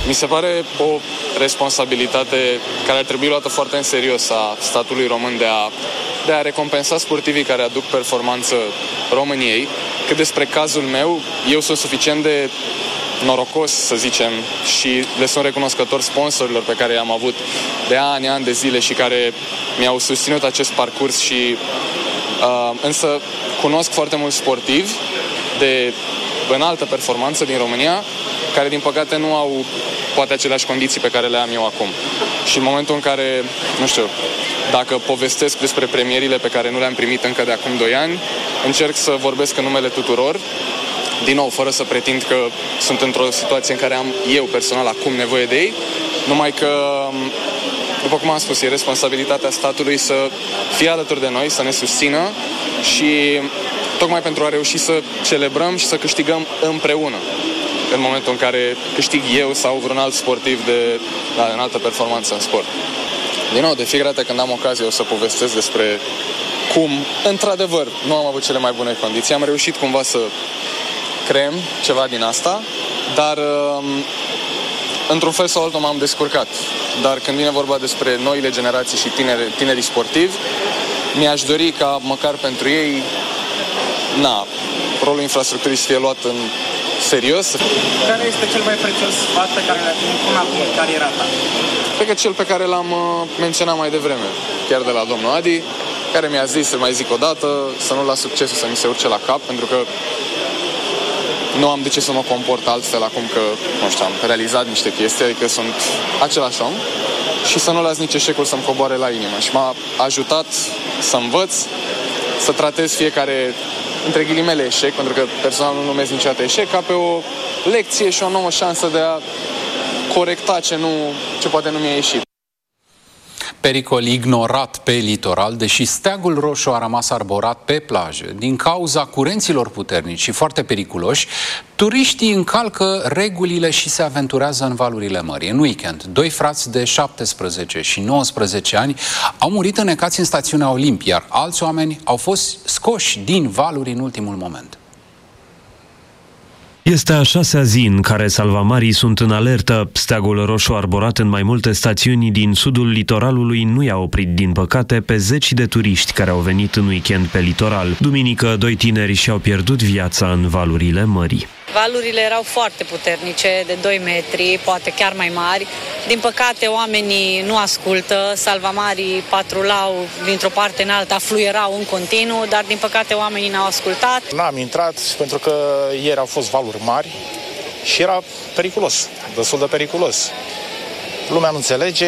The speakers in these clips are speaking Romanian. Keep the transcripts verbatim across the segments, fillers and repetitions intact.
Mi se pare o responsabilitate care ar trebui luată foarte în serios a statului român de a, de a recompensa sportivii care aduc performanță României. Cât despre cazul meu, eu sunt suficient de norocos, să zicem, și le sunt recunoscător sponsorilor pe care i-am avut de ani, ani de zile și care mi-au susținut acest parcurs și uh, însă cunosc foarte mulți sportivi de înaltă performanță din România care din păcate nu au poate aceleași condiții pe care le am eu acum. Și în momentul în care, nu știu, dacă povestesc despre premierile pe care nu le-am primit încă de acum doi ani, încerc să vorbesc în numele tuturor, din nou, fără să pretind că sunt într-o situație în care am eu personal acum nevoie de ei, numai că, după cum am spus, e responsabilitatea statului să fie alături de noi, să ne susțină și tocmai pentru a reuși să celebrăm și să câștigăm împreună în momentul în care câștig eu sau vreun alt sportiv de da, înaltă performanță în sport. Din nou, de fiecare dată când am ocazie o să povestesc despre cum, într-adevăr, nu am avut cele mai bune condiții. Am reușit cumva să creăm ceva din asta, dar într-un fel sau altul m-am descurcat. Dar când vine vorba despre noile generații și tineri, tinerii sportivi, mi-aș dori ca măcar pentru ei, na, rolul infrastructurii să fie luat în serios. Care este cel mai prețios sfat pe care l-ai primit până acum în cariera ta? Cred că cel pe care l-am menționat mai devreme, chiar de la domnul Adi, care mi-a zis, să mai zic o dată, să nu las succesul să mi se urce la cap, pentru că nu am de ce să mă comport altfel acum că, nu știu, am realizat niște chestii, adică sunt același om și să nu las nici eșecul să-mi coboare la inimă. Și m-a ajutat să învăț, să tratez fiecare, între ghilimele, eșec, pentru că personal nu numesc niciodată eșec, ca pe o lecție și o nouă șansă de a corecta ce, nu, ce poate nu mi-a ieșit. Pericol ignorat pe litoral, deși steagul roșu a rămas arborat pe plajă. Din cauza curenților puternici și foarte periculoși, turiștii încalcă regulile și se aventurează în valurile mării. În weekend, doi frați de șaptesprezece și nouăsprezece ani au murit înecați în stațiunea Olimp, iar alți oameni au fost scoși din valuri în ultimul moment. Este a șasea zi în care salvamarii sunt în alertă. Steagul roșu arborat în mai multe stațiuni din sudul litoralului nu i-a oprit, din păcate, pe zeci de turiști care au venit în weekend pe litoral. Duminică, doi tineri și-au pierdut viața în valurile mării. Valurile erau foarte puternice, de doi metri, poate chiar mai mari. Din păcate, oamenii nu ascultă, salvamarii patrulau dintr-o parte în alta, fluierau în continuu, dar din păcate oamenii n-au ascultat. N-am intrat pentru că ieri au fost valuri mari și era periculos, destul de periculos. Lumea nu înțelege,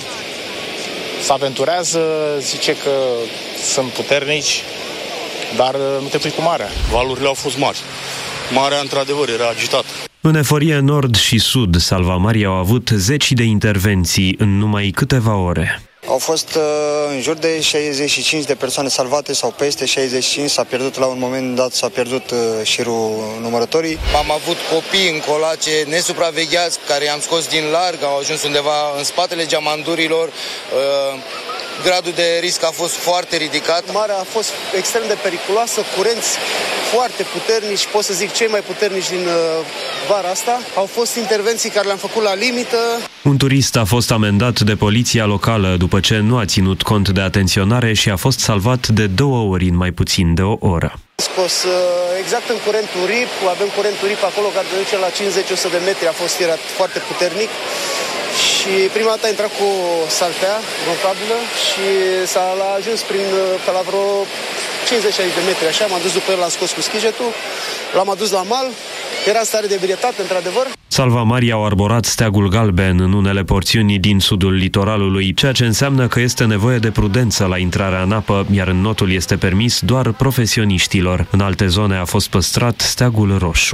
se aventurează, zice că sunt puternici, dar nu te pui cu marea. Valurile au fost mari. Marea, într-adevăr, era agitată. În eforie nord și sud, salvamarii au avut zeci de intervenții în numai câteva ore. Au fost uh, în jur de șaizeci și cinci de persoane salvate sau peste șaizeci și cinci, s-a pierdut la un moment dat, s-a pierdut uh, șirul numărătorii. Am avut copii în colace nesupravegheați care i-am scos din larg, au ajuns undeva în spatele geamandurilor. Uh, Gradul de risc a fost foarte ridicat. Marea a fost extrem de periculoasă, curenți foarte puternici, pot să zic cei mai puternici din uh, vara asta. Au fost intervenții care le-am făcut la limită. Un turist a fost amendat de poliția locală după ce nu a ținut cont de atenționare și a fost salvat de două ori în mai puțin de o oră. Scos uh, exact în curentul R I P, avem curentul R I P acolo care duce la cincizeci la o sută de metri, a fost era foarte puternic. Și prima dată a intrat cu saltea roncabilă și s-a ajuns prin, pe la vreo cincizeci șaizeci de metri, așa, m-am dus după el, l-am scos cu schijetul, l-am adus la mal, era în stare de ebrietate, într-adevăr. Salvamarii au arborat steagul galben în unele porțiuni din sudul litoralului, ceea ce înseamnă că este nevoie de prudență la intrarea în apă, iar înnotul este permis doar profesioniștilor. În alte zone a fost păstrat steagul roșu.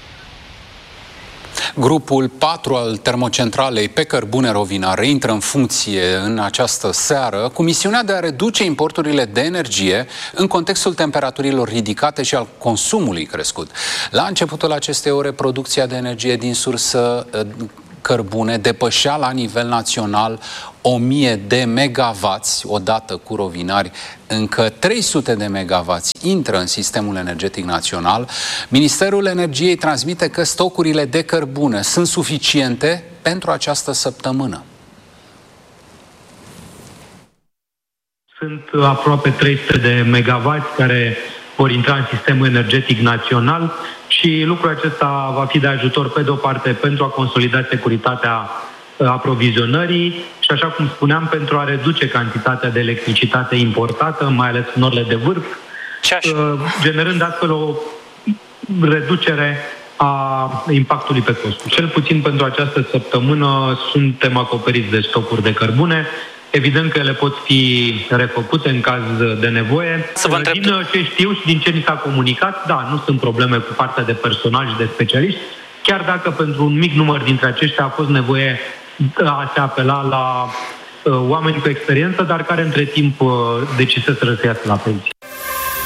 Grupul patru al termocentralei pe cărbune Rovina reintră în funcție în această seară cu misiunea de a reduce importurile de energie în contextul temperaturilor ridicate și al consumului crescut. La începutul acestei ore, producția de energie din sursă cărbune depășea la nivel național o mie de megavați, odată cu rovinari, încă trei sute de megavați intră în sistemul energetic național. Ministerul Energiei transmite că stocurile de cărbune sunt suficiente pentru această săptămână? Sunt aproape trei sute de megawatts care vor intra în sistemul energetic național și lucrul acesta va fi de ajutor, pe de o parte, pentru a consolida securitatea aprovizionării și, așa cum spuneam, pentru a reduce cantitatea de electricitate importată, mai ales în orele de vârf, generând astfel o reducere a impactului pe costuri. Cel puțin pentru această săptămână suntem acoperiți de stocuri de cărbune. Evident că ele pot fi refăcute în caz de nevoie. Să vă întreb... Din ce știu și din ce ni s-a comunicat, da, nu sunt probleme cu partea de personal și de specialiști, chiar dacă pentru un mic număr dintre aceștia a fost nevoie a se apela la uh, oameni cu experiență, dar care între timp uh, deciseseră să iasă la pensie.